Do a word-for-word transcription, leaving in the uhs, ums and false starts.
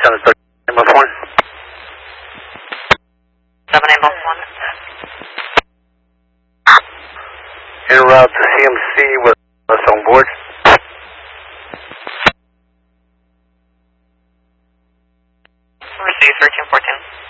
seven thirty, ambulance one. seven ambulance one. En route to C M C with us on board. Receive thirteen fourteen.